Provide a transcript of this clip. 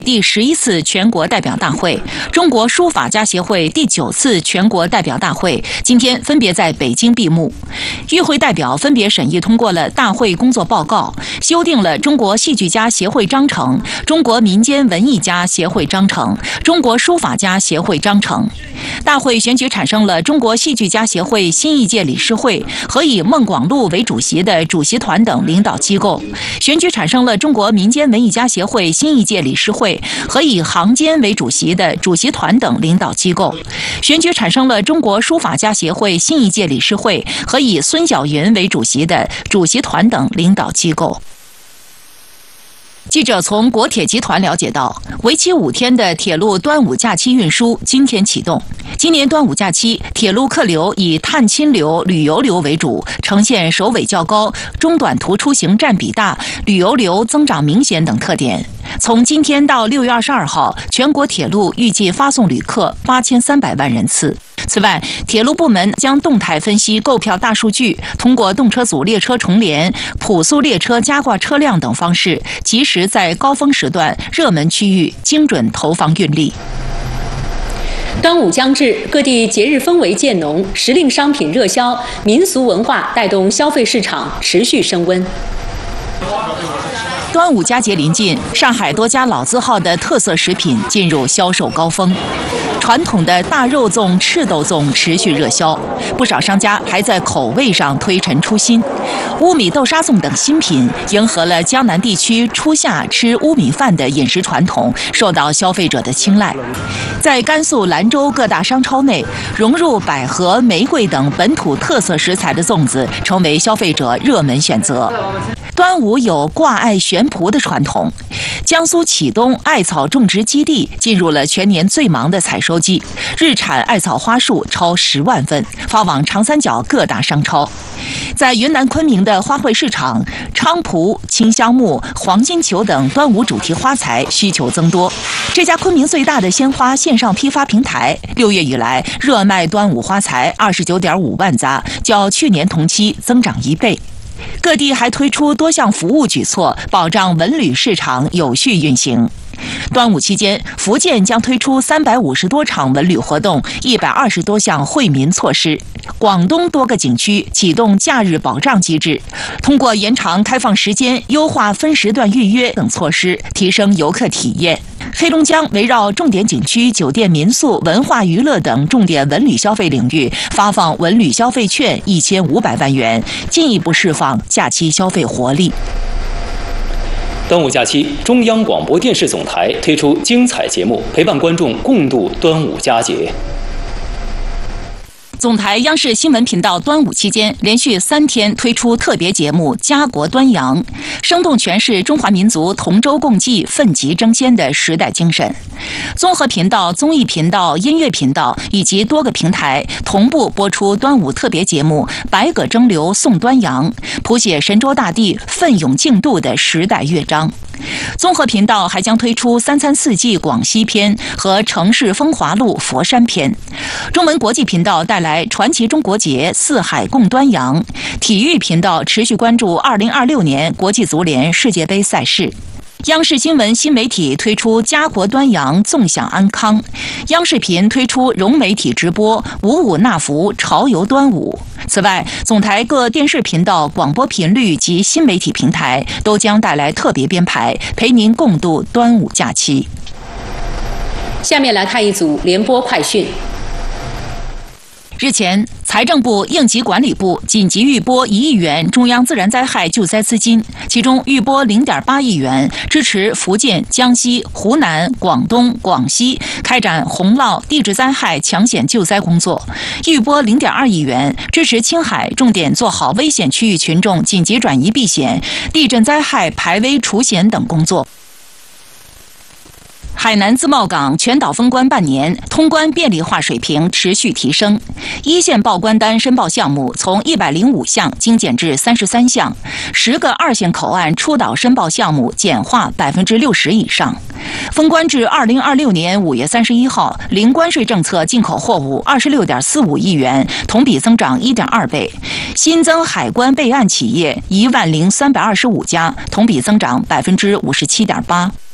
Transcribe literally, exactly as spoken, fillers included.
第十一次全国代表大会、中国书法家协会第九次全国代表大会今天分别在北京闭幕。与会代表分别审议通过了大会工作报告，修订了中国戏剧家协会章程、中国民间文艺家协会章程、中国书法家协会章程。大会选举产生了中国戏剧家协会新一届理事会和以孟广禄为主席的主席团等领导机构，选举产生了中国民间文艺家协会新一届理事会和以行监为主席的主席团等领导机构，选举产生了中国书法家协会新一届理事会和以孙晓云为主席的主席团等领导机构。记者从国铁集团了解到，为期五天的铁路端午假期运输今天启动。今年端午假期，铁路客流以探亲流、旅游流为主，呈现首尾较高、中短途出行占比大、旅游流增长明显等特点。从今天到六月二十二号，全国铁路预计发送旅客八千三百万人次。此外，铁路部门将动态分析购票大数据，通过动车组列车重联、普速列车加挂车辆等方式，及时在高峰时段、热门区域精准投放运力。 端午将至，各地节日氛围渐浓，时令商品热销，民俗文化带动消费市场持续升温。 端午佳节临近，上海多家老字号的特色食品进入销售高峰。传统的大肉粽、赤豆粽持续热销，不少商家还在口味上推陈出新。乌米豆沙粽等新品迎合了江南地区初夏吃乌米饭的饮食传统，受到消费者的青睐。在甘肃兰州各大商超内，融入百合、玫瑰等本土特色食材的粽子成为消费者热门选择。端午有挂艾悬蒲的传统，江苏启东艾草种植基地进入了全年最忙的采收季，日产艾草花束超十万份，发往长三角各大商超。在云南昆明的花卉市场，菖蒲、清香木、黄金球等端午主题花材需求增多。这家昆明最大的鲜花线上批发平台，六月以来热卖端午花材二十九点五万扎，较去年同期增长一倍。各地还推出多项服务举措，保障文旅市场有序运行。端午期间，福建将推出三百五十多场文旅活动，一百二十多项惠民措施。广东多个景区启动假日保障机制，通过延长开放时间、优化分时段预约等措施，提升游客体验。黑龙江围绕重点景区、酒店、民宿、文化娱乐等重点文旅消费领域，发放文旅消费券一千五百万元，进一步释放假期消费活力。 端午假期，中央广播电视总台推出精彩节目，陪伴观众共度端午佳节。 总台央视新闻频道端午期间连续三天推出特别节目《家国端阳》，生动诠释中华民族同舟共济、奋楫争先的时代精神。综合频道、综艺频道、音乐频道以及多个平台同步播出端午特别节目《百舸争流送端阳》，谱写神州大地奋勇竞渡的时代乐章。综合频道还将推出三餐四季广西篇和城市风华录佛山篇。中文国际频道带来传奇中国节四海共端阳。体育频道持续关注二零二六年国际足联世界杯赛事。央视新闻新媒体推出家国端阳纵享安康，央视频推出融媒体直播五五纳福潮游端午。此外，总台各电视频道、广播频率及新媒体平台都将带来特别编排，陪您共度端午假期。 下面来看一组联播快讯。 日前，财政部、应急管理部紧急预拨一亿元中央自然灾害救灾资金，其中预拨零点八亿元支持福建、江西、湖南、广东、广西开展洪涝、地质灾害抢险救灾工作；预拨零点二亿元支持青海重点做好危险区域群众紧急转移避险、地震灾害排危除险等工作。海南自贸港全岛封关半年，通关便利化水平持续提升。一线报关单申报项目从一百零五项精简至三十三项，十个二线口岸出岛申报项目简化百分之六十以上。封关至二零二六年五月三十一号，零关税政策进口货物二十六点四五亿元，同比增长一点二倍。新增海关备案企业一万零三百二十五家，同比增长百分之五十七点八。